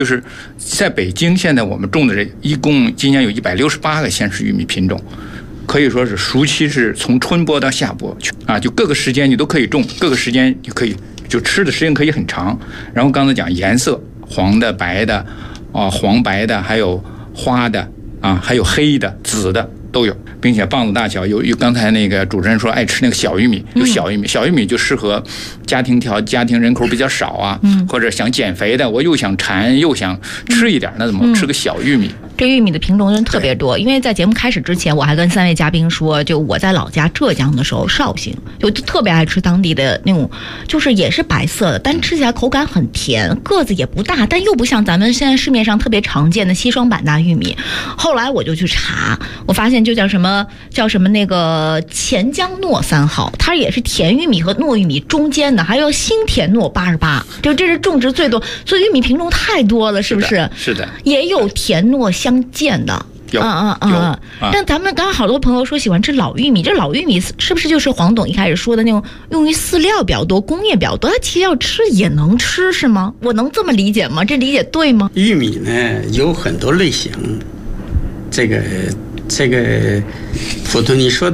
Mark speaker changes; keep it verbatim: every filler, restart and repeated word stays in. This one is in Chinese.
Speaker 1: 就是在北京，现在我们种的这一共今年有一百六十八个鲜食玉米品种，可以说是熟期是从春播到夏播啊，就各个时间你都可以种，各个时间你可以就吃的时间可以很长。然后刚才讲颜色，黄的、白的，啊黄白的，还有花的啊，还有黑的、紫的都有，并且棒子大小有有刚才那个主持人说爱吃那个小玉米，有小玉米，小玉米就适合家庭条家庭人口比较少啊，或者想减肥的，我又想馋又想吃一点，那怎么吃个小玉米？
Speaker 2: 这玉米的品种真特别多，因为在节目开始之前，我还跟三位嘉宾说，就我在老家浙江的时候，绍兴就特别爱吃当地的那种，就是也是白色的，但吃起来口感很甜，个子也不大，但又不像咱们现在市面上特别常见的西双版纳玉米。后来我就去查，我发现就叫什么叫什么那个钱江糯三号，它也是甜玉米和糯玉米中间的，还有新甜糯八十八，就这是种植最多，所以玉米品种太多了，是不是？
Speaker 1: 是的，
Speaker 2: 也有甜糯相间的。
Speaker 1: 有
Speaker 2: 嗯嗯嗯，但咱们刚刚好多朋友说喜欢吃老玉米，这老玉米是不是就是黄董一开始说的那种用于饲料比较多、工业比较多？它其实要吃也能吃是吗？我能这么理解吗？这理解对吗？
Speaker 3: 玉米呢有很多类型，这个这个，普通你说的。